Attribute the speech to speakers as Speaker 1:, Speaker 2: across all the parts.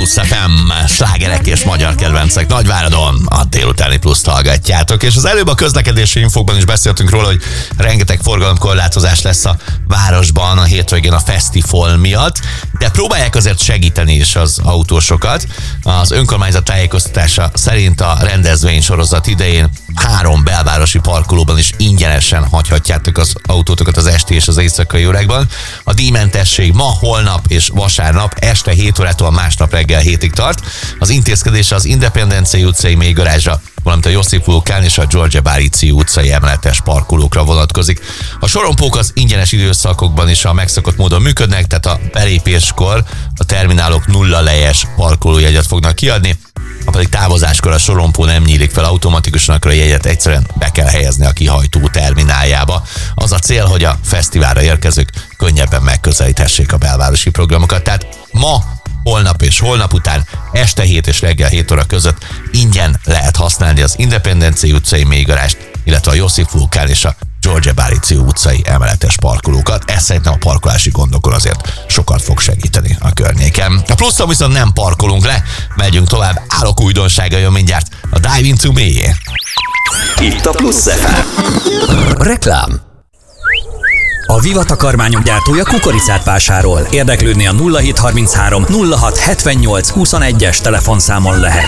Speaker 1: Plusz FM, slágerek és magyar kedvencek Nagyváradon a délutáni Pluszt hallgatjátok, és az előbb a közlekedési infókban is beszéltünk róla, hogy rengeteg forgalomkorlátozás lesz a városban a hétvégén a fesztivál miatt, de próbálják azért segíteni is az autósokat. Az önkormányzat tájékoztatása szerint a rendezvény sorozat idején 3 belvárosi parkolóban is ingyenesen hagyhatjátok az autótokat az esti és az éjszakai órákban. A díjmentesség ma, holnap és vasárnap este 7 órától másnap reggel 7-ig tart. Az intézkedés az Independencia utcai mélygarázsra, valamint a Josip Vulkán és a George Barici utcai emeletes parkolókra vonatkozik. A sorompók az ingyenes időszakokban is a megszokott módon működnek, tehát a belépéskor a terminálok 0 lejes parkolójegyet fognak kiadni, ha pedig távozáskor a sorompó nem nyílik fel automatikusan, akkor a jegyet egyszerűen be kell helyezni a kihajtó termináljába. Az a cél, hogy a fesztiválra érkezők könnyebben megközelíthessék a belvárosi programokat. Tehát ma, holnap és holnap után este 7 és reggel 7 óra között ingyen lehet használni az Independencia utcai mélygarást, illetve a Josip Vulkán és a George Barici utcai emeletes parkolókat. Ez szerintem a parkolási gondokon azért sokat fog segíteni a környéken. A Pluszon viszont nem parkolunk le, megyünk tovább, állok újdonsága jön mindjárt a Dive Into Me.
Speaker 2: Itt a Plusz FM. Reklám.
Speaker 3: A Viva takarmányok gyártója kukoricát vásárol. Érdeklődni a 0733 06 78 21-es telefonszámon lehet.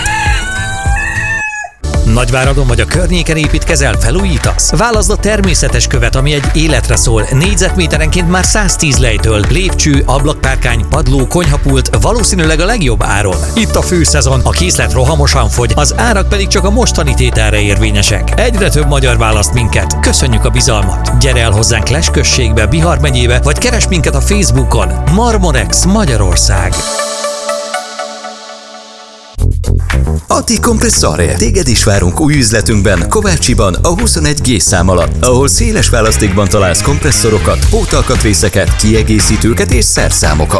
Speaker 3: Nagyváradon vagy a környéken építkezel, felújítasz? Válaszd a természetes követ, ami egy életre szól. Négyzetméterenként már 110 lejtől. Lépcső, ablakpárkány, padló, konyhapult, valószínűleg a legjobb áron. Itt a főszezon, a készlet rohamosan fogy, az árak pedig csak a mostani tételre érvényesek. Egyre több magyar választ minket. Köszönjük a bizalmat. Gyere el hozzánk Less községbe, Bihar megyébe, vagy keresd minket a Facebookon. Marmorex Magyarország.
Speaker 2: Atti Kompresszore. Téged is várunk új üzletünkben, Kovácsiban, a 21G szám alatt, ahol széles választékban találsz kompresszorokat, pótalkatrészeket, kiegészítőket és szerszámokat.